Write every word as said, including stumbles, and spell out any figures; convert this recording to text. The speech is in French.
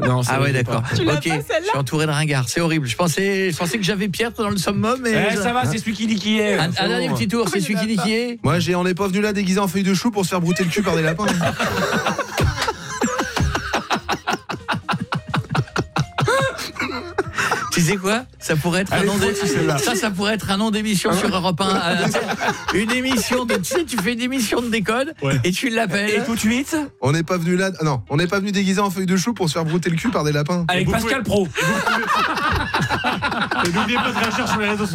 Non, ça ah ouais, l'est d'accord. pas. Tu l'as Ok, pas, je celle-là suis entouré de ringards, c'est horrible. Je pensais, je pensais que j'avais Pierre dans le summum, mais Eh, je- ça va, c'est celui qui dit qui est. Un, C'est un bon. dernier petit tour, c'est Il celui y en a qui dit pas. qui est. Moi, j'ai, on n'est pas venu là déguisé en feuille de chou pour se faire brouter le cul par des lapins. Tu sais quoi? Ça pourrait être un Elle est nom trop d'émission. celle-là. Ça, ça pourrait être un nom d'émission sur Europe un. Euh, une émission de, tu sais, tu fais une émission de décode Ouais. et tu l'appelles. Et tout de suite, On n'est pas venu là, non, on n'est pas venu déguisé en feuille de chou pour se faire brouter le cul par des lapins. avec vous Pascal Pro. Et n'oubliez pas de réagir sur les réseaux sociaux.